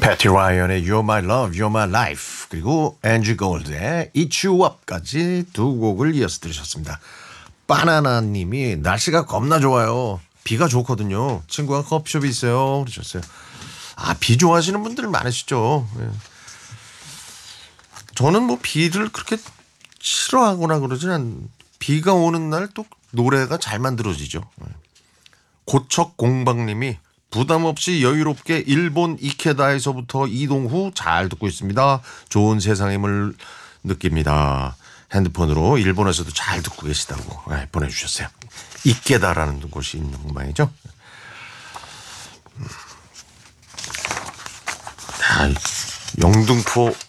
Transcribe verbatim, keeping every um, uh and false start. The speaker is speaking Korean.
패티 라이언의 You're My Love, You're My Life 그리고 앤지 골드의 Eat You Up까지 두 곡을 이어서 들으셨습니다. 바나나님이 날씨가 겁나 좋아요. 비가 좋거든요. 친구가 커피숍에 있어요. 그러셨어요. 아, 비 좋아하시는 분들 많으시죠. 예. 저는 뭐 비를 그렇게 싫어하거나 그러진 않. 비가 오는 날 또 노래가 잘 만들어지죠. 고척 공방님이 부담 없이 여유롭게 일본 이케다에서부터 이동 후 잘 듣고 있습니다. 좋은 세상임을 느낍니다. 핸드폰으로 일본에서도 잘 듣고 계시다고 보내주셨어요. 이케다라는 곳이 있는 모양이죠. 아, 영등포